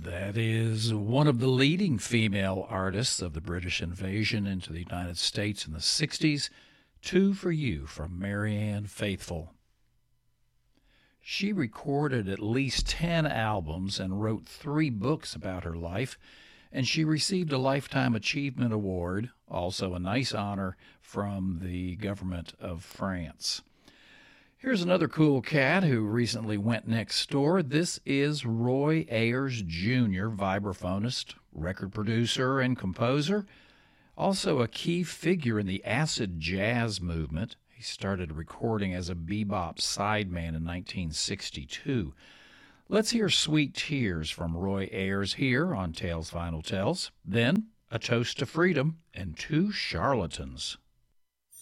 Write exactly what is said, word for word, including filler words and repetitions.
That is one of the leading female artists of the British invasion into the United States in the sixties, Two for You from Marianne Faithfull. She recorded at least ten albums and wrote three books about her life, and she received a Lifetime Achievement Award, also a nice honor from the government of France. Here's another cool cat who recently went next door. This is Roy Ayers Junior, vibraphonist, record producer, and composer. Also a key figure in the acid jazz movement. He started recording as a bebop sideman in nineteen sixty-two. Let's hear Sweet Tears from Roy Ayers here on Tales Vinyl Tells. Then, A Toast to Freedom and Two Charlatans.